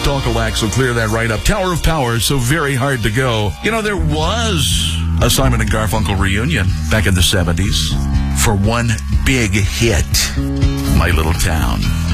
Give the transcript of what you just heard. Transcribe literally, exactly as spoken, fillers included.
Stalkalax will clear that right up. Tower of Power is so very hard to go. You know, there was a Simon and Garfunkel reunion back in the seventies for one big hit, My Little Town.